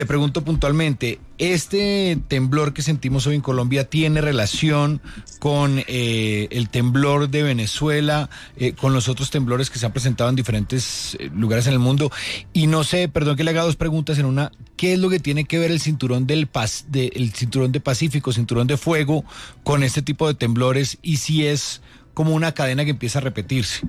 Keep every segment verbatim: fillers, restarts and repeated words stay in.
Te pregunto puntualmente, ¿este temblor que sentimos hoy en Colombia tiene relación con eh, el temblor de Venezuela, eh, con los otros temblores que se han presentado en diferentes eh, lugares en el mundo? Y no sé, perdón que le haga dos preguntas en una, ¿qué es lo que tiene que ver el cinturón del Paz, de, el cinturón de Pacífico, cinturón de fuego, con este tipo de temblores, y si es como una cadena que empieza a repetirse?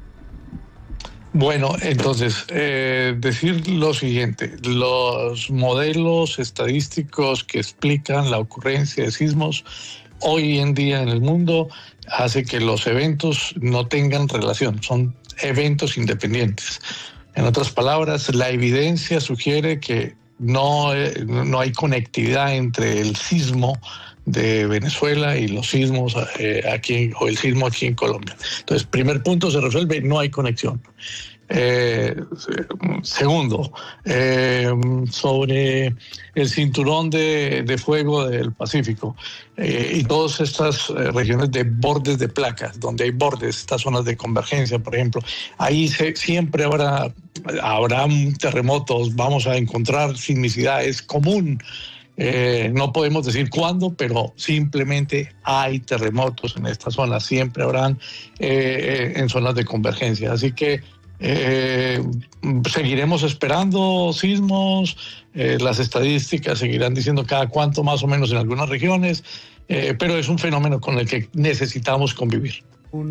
Bueno, entonces, eh, decir lo siguiente, los modelos estadísticos que explican la ocurrencia de sismos hoy en día en el mundo hace que los eventos no tengan relación, son eventos independientes. En otras palabras, la evidencia sugiere que no, eh, no hay conectividad entre el sismo de Venezuela y los sismos eh, aquí, o el sismo aquí en Colombia. Entonces, primer punto, se resuelve, no hay conexión. Eh, segundo, eh, sobre el cinturón de, de fuego del Pacífico eh, y todas estas eh, regiones de bordes de placas, donde hay bordes, estas zonas de convergencia, por ejemplo, ahí se, siempre habrá, habrá terremotos, vamos a encontrar sismicidad, es común. Eh, no podemos decir cuándo, pero simplemente hay terremotos en esta zona, siempre habrán eh, en zonas de convergencia. Así que eh, seguiremos esperando sismos, eh, las estadísticas seguirán diciendo cada cuánto más o menos en algunas regiones, eh, pero es un fenómeno con el que necesitamos convivir.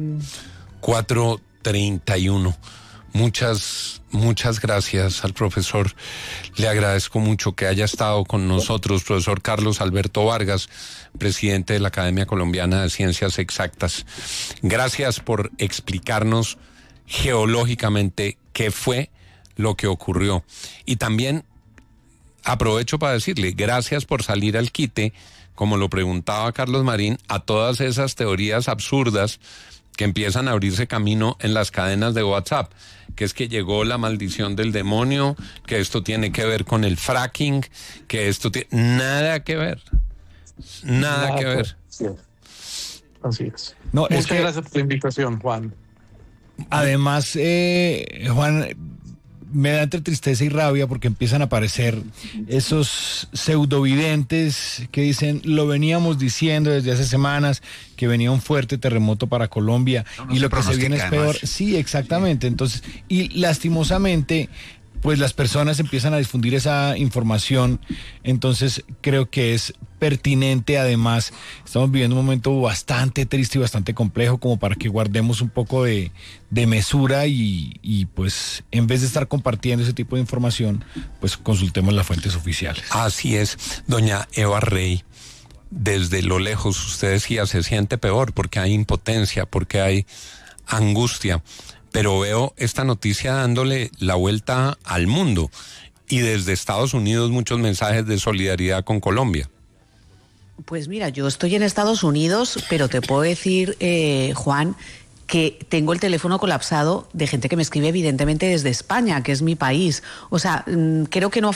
cuatro treinta y uno. Muchas, muchas gracias al profesor. Le agradezco mucho que haya estado con nosotros, profesor Carlos Alberto Vargas, presidente de la Academia Colombiana de Ciencias Exactas. Gracias por explicarnos geológicamente qué fue lo que ocurrió. Y también aprovecho para decirle, gracias por salir al quite, como lo preguntaba Carlos Marín, a todas esas teorías absurdas que empiezan a abrirse camino en las cadenas de WhatsApp, que es que llegó la maldición del demonio, que esto tiene que ver con el fracking, que esto tiene nada que ver, nada, nada que ver. Sí. Así es. No, Muchas es que, gracias por la invitación, Juan. Además, eh, Juan, me da entre tristeza y rabia porque empiezan a aparecer esos pseudovidentes que dicen, lo veníamos diciendo desde hace semanas, que venía un fuerte terremoto para Colombia, no, no y lo que se viene es peor. Además. Sí, exactamente. Sí. Entonces, y lastimosamente, pues las personas empiezan a difundir esa información. Entonces, creo que es pertinente. Además, estamos viviendo un momento bastante triste y bastante complejo como para que guardemos un poco de, de mesura y, y pues en vez de estar compartiendo ese tipo de información, pues consultemos las fuentes oficiales. Así es, doña Eva Rey. Desde lo lejos, usted decía, se siente peor porque hay impotencia, porque hay angustia, pero veo esta noticia dándole la vuelta al mundo y desde Estados Unidos muchos mensajes de solidaridad con Colombia. Pues mira, yo estoy en Estados Unidos, pero te puedo decir, eh, Juan, que tengo el teléfono colapsado de gente que me escribe evidentemente desde España, que es mi país. O sea, creo que no...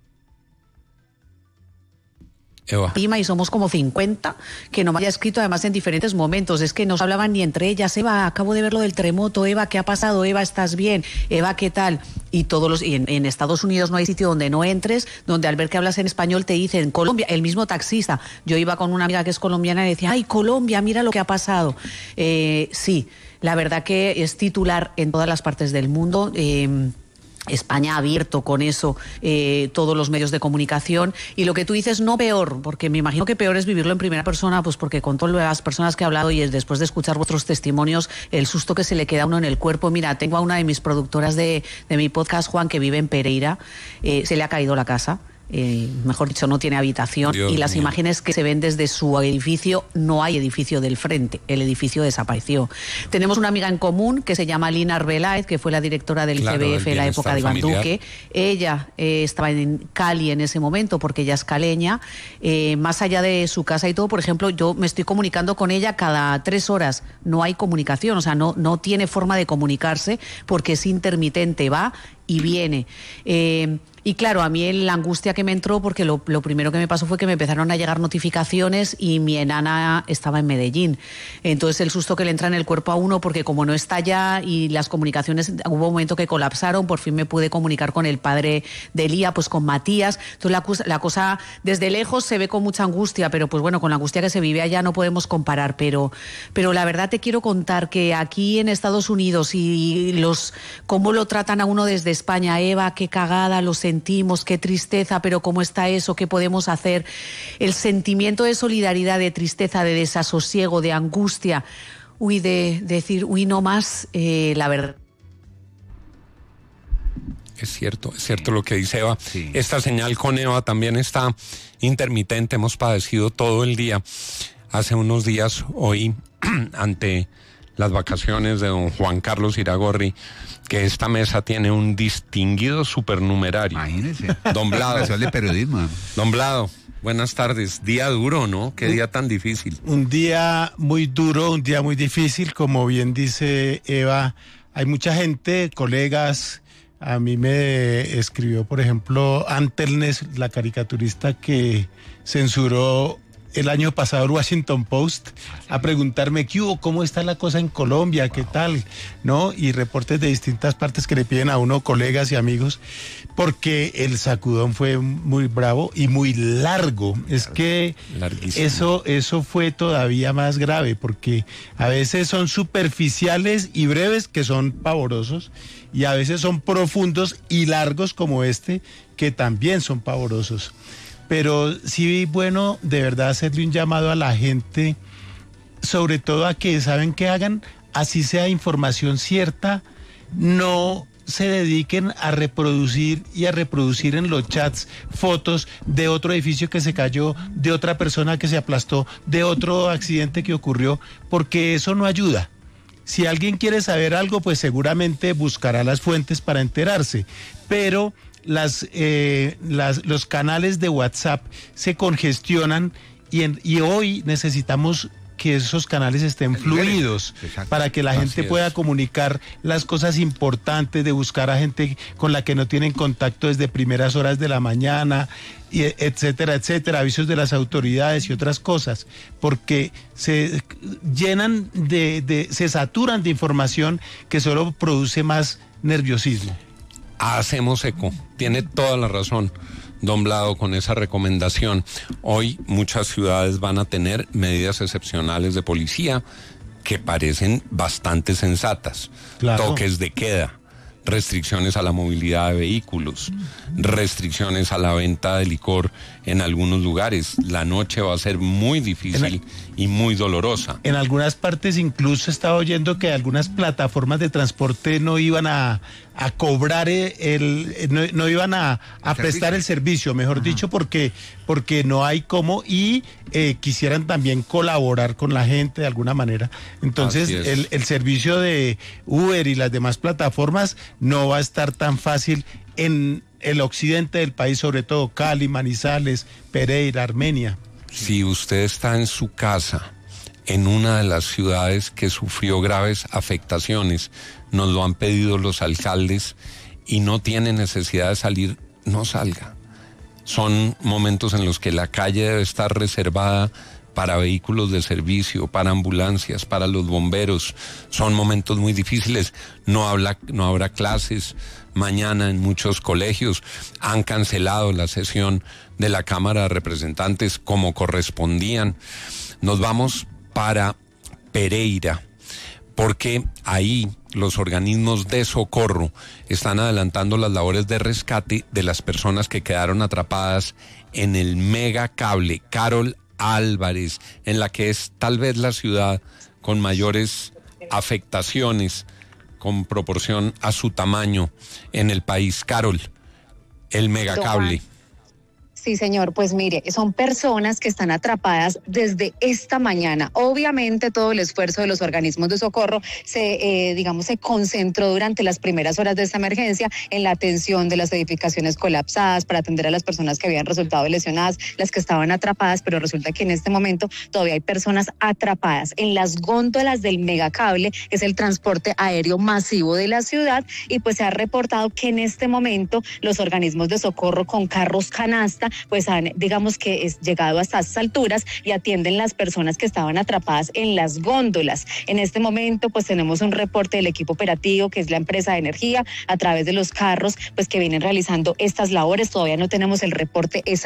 Eva. Y somos como cincuenta que no me haya escrito, además en diferentes momentos. Es que no se hablaban ni entre ellas. Eva, acabo de ver lo del terremoto. Eva, ¿qué ha pasado? Eva, ¿estás bien? Eva, ¿qué tal? Y todos los y en, en Estados Unidos no hay sitio donde no entres, donde al ver que hablas en español te dicen Colombia, el mismo taxista. Yo iba con una amiga que es colombiana y decía, ay, Colombia, mira lo que ha pasado. Eh, sí, la verdad que es titular en todas las partes del mundo. Eh, España ha abierto con eso eh, todos los medios de comunicación y lo que tú dices no peor, porque me imagino que peor es vivirlo en primera persona, pues porque con todas las personas que he hablado y después de escuchar vuestros testimonios, el susto que se le queda a uno en el cuerpo. Mira, tengo a una de mis productoras de, de mi podcast, Juan, que vive en Pereira, eh, se le ha caído la casa. Eh, mejor dicho, no tiene habitación. Dios y las mío. Imágenes que se ven desde su edificio, no hay edificio del frente, el edificio desapareció. Tenemos una amiga en común que se llama Lina Arbeláez, que fue la directora del claro, C B F en la época de Iván Duque. Ella eh, estaba en Cali en ese momento porque ella es caleña. Eh, más allá de su casa y todo, por ejemplo, yo me estoy comunicando con ella cada tres horas. No hay comunicación, o sea, no, no tiene forma de comunicarse porque es intermitente, va y viene. Eh, y claro, a mí la angustia que me entró, porque lo, lo primero que me pasó fue que me empezaron a llegar notificaciones y mi enana estaba en Medellín. Entonces el susto que le entra en el cuerpo a uno, porque como no está allá y las comunicaciones, hubo un momento que colapsaron, por fin me pude comunicar con el padre de Lía, pues con Matías. Entonces la, la cosa desde lejos se ve con mucha angustia, pero pues bueno, con la angustia que se vive allá no podemos comparar. Pero, pero la verdad te quiero contar que aquí en Estados Unidos y los cómo lo tratan a uno desde España, Eva, qué cagada, lo sentimos, qué tristeza, pero cómo está eso, qué podemos hacer. El sentimiento de solidaridad, de tristeza, de desasosiego, de angustia, uy, de, de decir, uy, no más, eh, la verdad. Es cierto, es cierto lo que dice Eva. Sí. Esta señal con Eva también está intermitente, hemos padecido todo el día. Hace unos días, hoy, ante las vacaciones de don Juan Carlos Iragorri, que esta mesa tiene un distinguido supernumerario. Imagínese. Don Blado. de periodismo. Don Blado, buenas tardes. Día duro, ¿no? Qué día tan difícil. Un día muy duro, un día muy difícil, como bien dice Eva. Hay mucha gente, colegas. A mí me escribió, por ejemplo, Antelnes, la caricaturista que censuró el año pasado el Washington Post, a preguntarme qué hubo, cómo está la cosa en Colombia, qué tal, ¿no? Y reportes de distintas partes que le piden a uno, colegas y amigos, porque el sacudón fue muy bravo y muy largo. Es que eso, eso fue todavía más grave, porque a veces son superficiales y breves, que son pavorosos, y a veces son profundos y largos como este, que también son pavorosos. Pero sí, bueno, de verdad hacerle un llamado a la gente, sobre todo a que saben que hagan, así sea información cierta, no se dediquen a reproducir y a reproducir en los chats fotos de otro edificio que se cayó, de otra persona que se aplastó, de otro accidente que ocurrió, porque eso no ayuda. Si alguien quiere saber algo, pues seguramente buscará las fuentes para enterarse, pero Las, eh, las, los canales de WhatsApp se congestionan y, en, y hoy necesitamos que esos canales estén fluidos para que la gente pueda comunicar las cosas importantes, de buscar a gente con la que no tienen contacto desde primeras horas de la mañana, y etcétera, etcétera, avisos de las autoridades y otras cosas, porque se llenan de, de se saturan de información que solo produce más nerviosismo. Hacemos eco, tiene toda la razón don Blado con esa recomendación. Hoy muchas ciudades van a tener medidas excepcionales de policía que parecen bastante sensatas. Claro. Toques de queda, restricciones a la movilidad de vehículos, restricciones a la venta de licor en algunos lugares. La noche va a ser muy difícil el, y muy dolorosa. En algunas partes incluso estaba oyendo que algunas plataformas de transporte no iban a, a cobrar el, el no, no iban a, a prestar el servicio, mejor Ajá. dicho, porque, porque no hay cómo, y eh, quisieran también colaborar con la gente de alguna manera. Entonces el, el servicio de Uber y las demás plataformas no va a estar tan fácil en el occidente del país, sobre todo Cali, Manizales, Pereira, Armenia. Si usted está en su casa, en una de las ciudades que sufrió graves afectaciones, nos lo han pedido los alcaldes, y no tiene necesidad de salir, no salga. Son momentos en los que la calle debe estar reservada para vehículos de servicio, para ambulancias, para los bomberos. Son momentos muy difíciles. No habla, no habrá clases mañana en muchos colegios. Han cancelado la sesión de la Cámara de Representantes como correspondían. Nos vamos para Pereira, porque ahí los organismos de socorro están adelantando las labores de rescate de las personas que quedaron atrapadas en el megacable Carol Álvarez, en la que es tal vez la ciudad con mayores afectaciones con proporción a su tamaño en el país. Carol, el megacable. Sí, señor, pues mire, son personas que están atrapadas desde esta mañana. Obviamente todo el esfuerzo de los organismos de socorro se, eh, digamos, se concentró durante las primeras horas de esta emergencia en la atención de las edificaciones colapsadas para atender a las personas que habían resultado lesionadas, las que estaban atrapadas, pero resulta que en este momento todavía hay personas atrapadas en las góndolas del megacable, que es el transporte aéreo masivo de la ciudad, y pues se ha reportado que en este momento los organismos de socorro con carros canasta pues han, digamos que es llegado hasta estas alturas y atienden las personas que estaban atrapadas en las góndolas. En este momento pues tenemos un reporte del equipo operativo, que es la empresa de energía, a través de los carros pues que vienen realizando estas labores. Todavía no tenemos el reporte exacto